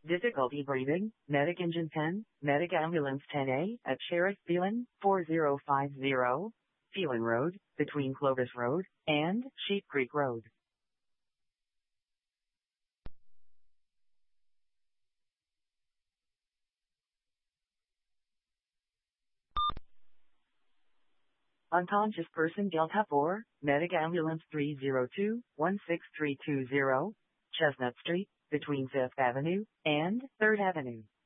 Difficulty breathing, Medic Engine 10, Medic Ambulance 10A at Sheriff Phelan, 4050, Phelan Road, between Clovis Road and Sheep Creek Road. Unconscious person Delta 4, Medic Ambulance 302, 16320, Chestnut Street, between 5th Avenue and 3rd Avenue.